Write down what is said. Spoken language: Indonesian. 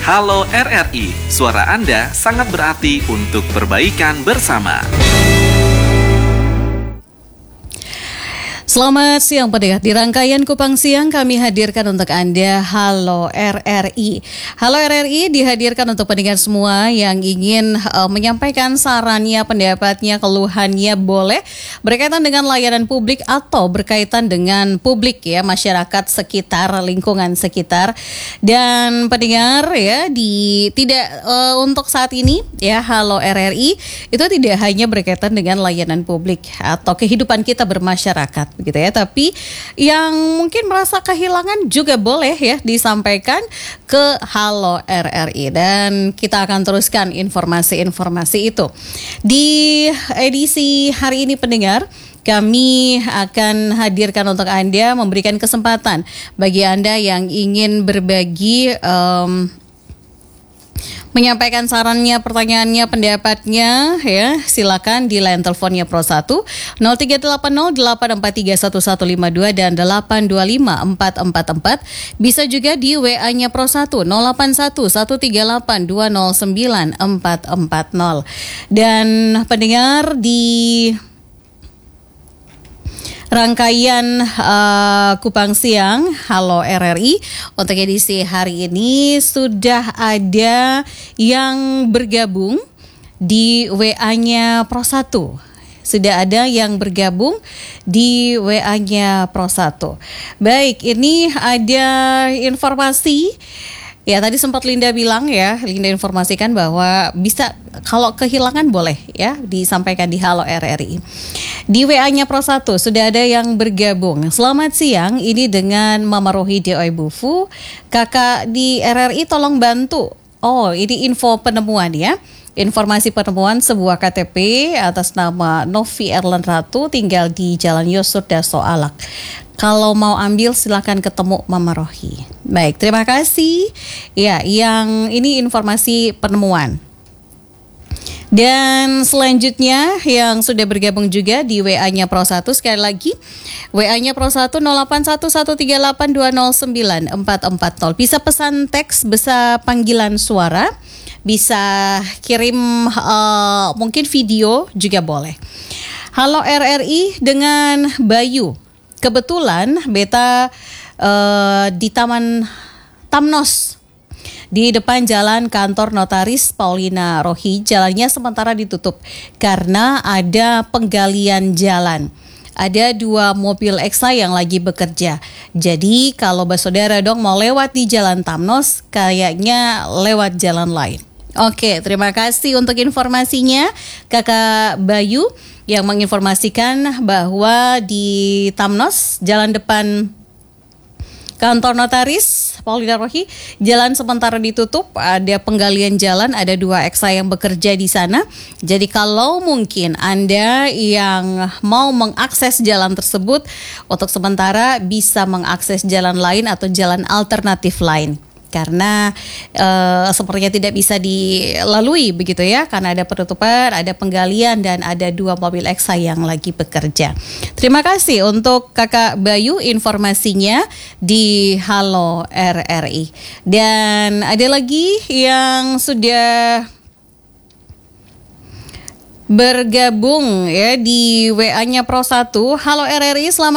Halo RRI, suara Anda sangat berarti untuk perbaikan bersama. Selamat siang pendengar, di rangkaian Kupang Siang kami hadirkan untuk Anda Halo RRI. Halo RRI dihadirkan untuk pendengar semua yang ingin menyampaikan sarannya, pendapatnya, keluhannya boleh berkaitan dengan layanan publik atau berkaitan dengan publik ya, masyarakat sekitar, lingkungan sekitar. Dan pendengar ya, tidak untuk saat ini ya Halo RRI itu tidak hanya berkaitan dengan layanan publik atau kehidupan kita bermasyarakat begitu ya, tapi yang mungkin merasa kehilangan juga boleh ya disampaikan ke Halo RRI, dan kita akan teruskan informasi-informasi itu di edisi hari ini pendengar. Kami akan hadirkan untuk Anda, memberikan kesempatan bagi Anda yang ingin berbagi menyampaikan sarannya, pertanyaannya, pendapatnya ya, silakan di line teleponnya Pro 1 0380843152 dan 825444. Bisa juga di WA-nya Pro 1 081138209440. Dan pendengar di rangkaian Kupang Siang Halo RRI untuk edisi hari ini sudah ada yang bergabung di WA-nya Pro 1. Sudah ada yang bergabung di WA-nya Pro 1. Baik, ini ada informasi. Ya, tadi sempat Linda bilang ya, Linda informasikan bahwa bisa kalau kehilangan boleh ya disampaikan di Halo RRI. Di WA-nya Pro 1 sudah ada yang bergabung. Selamat siang, ini dengan Mama Rohi di Oibufu. Kakak di RRI tolong bantu. Oh, ini info penemuan ya. Informasi penemuan sebuah KTP atas nama Novi Erlan Ratu tinggal di Jalan Yosur Daso Alak. Kalau mau ambil silakan ketemu Mama Rohi. Baik, terima kasih. Ya, yang ini informasi penemuan. Dan selanjutnya yang sudah bergabung juga di WA-nya Pro 1, sekali lagi WA-nya Pro 1 081138209440. Bisa pesan teks, bisa panggilan suara, bisa kirim mungkin video juga boleh. Halo RRI dengan Bayu. Kebetulan beta di Taman Tamnos di depan jalan kantor notaris Paulina Rohi, jalannya sementara ditutup karena ada penggalian jalan. Ada 2 mobil EXA yang lagi bekerja. Jadi kalau saudara dong mau lewat di jalan Tamnos, kayaknya lewat jalan lain. Oke, terima kasih untuk informasinya Kakak Bayu yang menginformasikan bahwa di Tamnos, jalan depan kantor notaris Paulina Rohi, jalan sementara ditutup, ada penggalian jalan, ada 2 EXA yang bekerja di sana. Jadi kalau mungkin Anda yang mau mengakses jalan tersebut, untuk sementara bisa mengakses jalan lain atau jalan alternatif lain. Karena sepertinya tidak bisa dilalui begitu ya, karena ada penutupan, ada penggalian, dan ada 2 mobil EXA yang lagi bekerja. Terima kasih untuk Kakak Bayu informasinya di Halo RRI. Dan ada lagi yang sudah bergabung ya di WA-nya Pro 1. Halo RRI, selamat